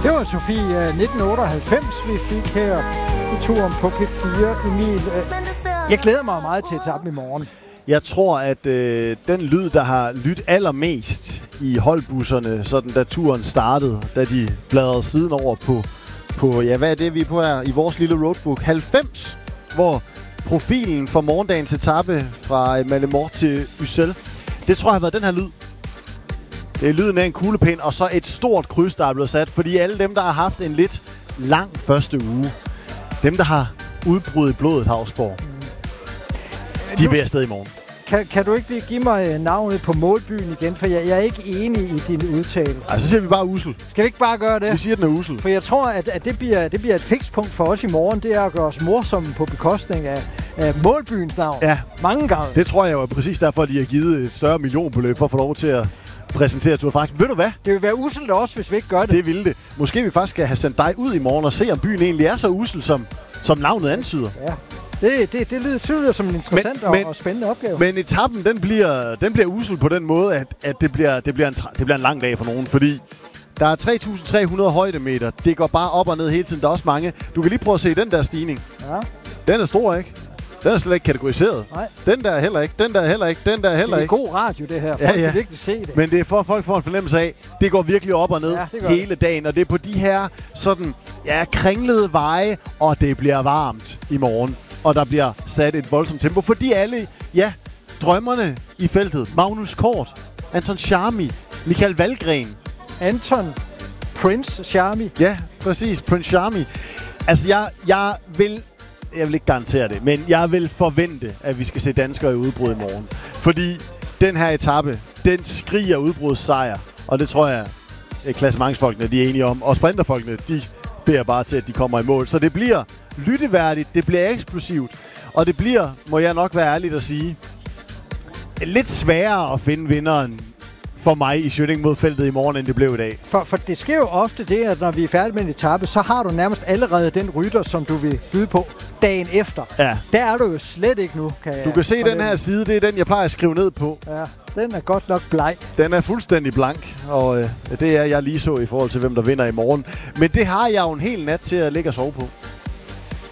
Det var Sofie 1998, vi fik her i turen på P4. Emil, jeg glæder mig meget til etappen i morgen. Jeg tror, at den lyd, der har lyttet allermest i holdbusserne, sådan da turen startede, da de bladrede siden over på ja, hvad er det, vi er på her i vores lille roadbook? 90, hvor profilen for morgendagens etape fra Malemort til Ussel, det tror jeg har været den her lyd. Det er lyden af en kuglepind, og så et stort kryds, der er blevet sat, fordi alle dem, der har haft en lidt lang første uge, dem, der har udbrud i blodet, Hausborg, de er ved afsted i morgen. Kan du ikke lige give mig navnet på målbyen igen? For jeg er ikke enig i din udtale. Så siger vi bare Ussel. Skal vi ikke bare gøre det? Vi siger, den er Ussel. For jeg tror, at det bliver et fikspunkt for os i morgen. Det er at gøre os morsomme på bekostning af målbyens navn. Ja. Mange gange. Det tror jeg jo er præcis derfor, de har givet et større millionbeløb for at få lov til at præsentere Tour de France. Ved du hvad? Det vil være usselt også, hvis vi ikke gør det. Det ville det. Måske vi faktisk skal have sendt dig ud i morgen og se, om byen egentlig er så ussel, som navnet antyder. Ja. Det lyder som en interessant og spændende opgave. Men etappen, den bliver ussel på den måde, at det bliver en lang dag for nogen, fordi der er 3.300 højdemeter. Det går bare op og ned hele tiden. Der er også mange. Du kan lige prøve at se den der stigning. Ja. Den er stor, ikke? Den er slet ikke kategoriseret. Nej. Den der er heller ikke. Den der er heller ikke. Den der er heller ikke. Det er god radio, det her. Folk kan virkelig se det. Men det er for, at folk får en fornemmelse af, det går virkelig op og ned hele dagen. Og det er på de her sådan, kringlede veje, og det bliver varmt i morgen. Og der bliver sat et voldsomt tempo, fordi alle, drømmerne i feltet. Magnus Kort, Anton Charmi, Michael Valgren. Anton Prince Charmi. Ja, præcis. Prince Charmi. Altså, jeg vil ikke garantere det, men jeg vil forvente, at vi skal se danskere i udbrud i morgen. Fordi den her etape, den skriger udbrudssejr. Og det tror jeg, klassementsfolkene, de er enige om. Og sprinterfolkene, de beder bare til, at de kommer i mål. Så det bliver lytteværdigt, det bliver eksplosivt. Og det bliver, må jeg nok være ærlig at sige, lidt sværere at finde vinderen for mig i Schønning mod feltet i morgen, end det blev i dag. For det sker jo ofte det, at når vi er færdige med en etape, så har du nærmest allerede den rytter, som du vil byde på dagen efter. Ja. Der er du jo slet ikke nu, Du kan se den her side, det er den, jeg plejer at skrive ned på. Ja, den er godt nok bleg. Den er fuldstændig blank, og det er jeg lige så i forhold til, hvem der vinder i morgen. Men det har jeg jo en hel nat til at ligge og sove på.